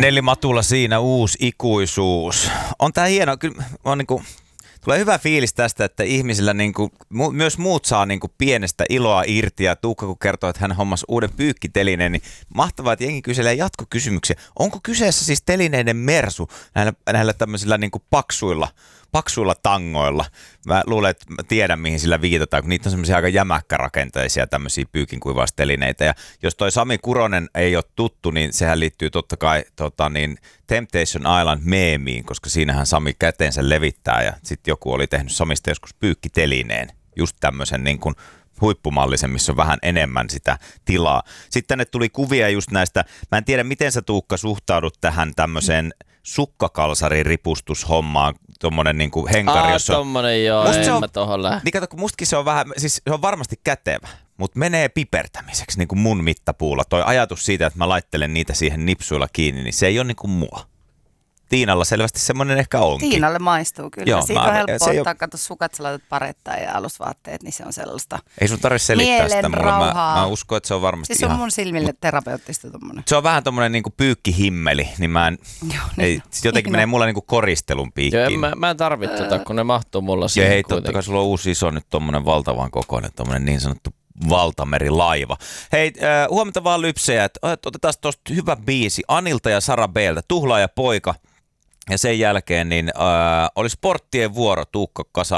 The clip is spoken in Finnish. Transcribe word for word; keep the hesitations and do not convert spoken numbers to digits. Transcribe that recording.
Nelli Matula siinä uusi ikuisuus. On tää hieno, kyllä on niinku, tulee hyvä fiilis tästä, että ihmisillä niinku, mu- myös muut saa niinku pienestä iloa irti ja Tuukka kun kertoo, että hän hommasi uuden pyykkitelineen, niin mahtavaa, että jengi kyselee jatkokysymyksiä. Onko kyseessä siis telineiden mersu näillä, näillä tämmöisillä niinku paksuilla, paksuilla tangoilla? Mä luulen, että mä tiedän mihin sillä viitataan, kun niitä on semmoisia aika jämäkkärakenteisia tämmöisiä pyykinkuivaustelineitä. Ja jos toi Sami Kuronen ei ole tuttu, niin sehän liittyy totta kai tota, niin Temptation Island-meemiin, koska siinähän Sami käteensä levittää ja sitten joku oli tehnyt Samista joskus pyykkitelineen, just tämmöisen niin kuin huippumallisen, missä on vähän enemmän sitä tilaa. Sitten tänne tuli kuvia just näistä, mä en tiedä miten sä Tuukka suhtaudut tähän tämmöiseen sukkakalsarin ripustushommaan, tommonen niinku henkari, Aa, jossa on... tommonen joo, Musta en se on, mä tohon lähde. niin kato, kun mustakin se on vähän, siis se on varmasti kätevä, mutta menee pipertämiseksi niin kuin mun mittapuulla. Toi ajatus siitä, että mä laittelen niitä siihen nipsuilla kiinni, niin se ei ole niin kuin mua. Tiinalla selvästi semmoinen ehkä onkin. Tiinalle maistuu kyllä. Joo, Siitä mä, on helppo ottaa, ole... kato sukat, sä laitat parettaa ja alusvaatteet, niin se on sellaista. Ei sun tarvitse selittää sitä mulle. Mä, mä uskon, että se on varmasti siis ihan... on mun silmille terapeuttista tommonen. Se on vähän tommonen niinku pyykkihimmeli, niin mä en... Joo, ei, niin sit jotenkin niin menee on. mulla niinku koristelun piikkiin. Joo, mä, mä en tarvitse tota, kun ne mahtuu mulla siihen ja hei, kuitenkin. totta kai sulla on uusi iso nyt tommonen valtavan kokoinen, tommonen niin sanottu valtamerilaiva. Hei, äh, huomenta vaan lypsejä, että otetaan tosta hyvä biisi Anilta ja Sara B:ltä, Tuhlaaja poika. Ja sen jälkeen niin äh, oli sporttien vuoro, Tuukka Kasa